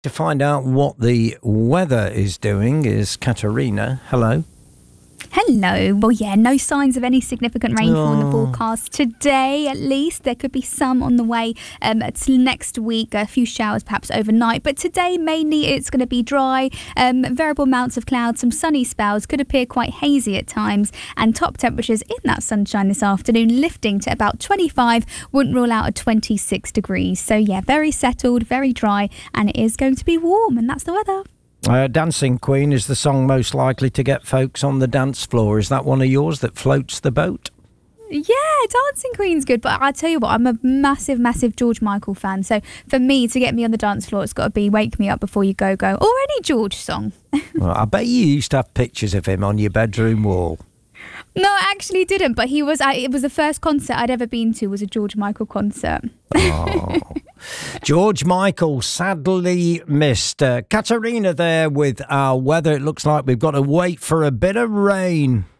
To find out what the weather is doing is Katerina. Hello. Hello. Well, yeah, no signs of any significant rainfall in the forecast today, at least. There could be some on the way next week, a few showers perhaps overnight. But today, mainly, it's going to be dry, variable amounts of clouds, some sunny spells, could appear quite hazy at times, and top temperatures in that sunshine this afternoon lifting to about 25, wouldn't rule out a 26 degrees. So, yeah, very settled, very dry, and it is going to be warm, and that's the weather. Dancing Queen is the song most likely to get folks on the dance floor. Is that one of yours that floats the boat? Yeah, Dancing Queen's good, but I tell you what, I'm a massive George Michael fan. So for me, to get me on the dance floor, it's got to be Wake Me Up Before You Go Go, or any George song. Well, I bet you used to have pictures of him on your bedroom wall. No, I actually didn't, but it was the first concert I'd ever been to, was a George Michael concert. Oh. George Michael, sadly missed. Katerina there with our weather. It looks like we've got to wait for a bit of rain.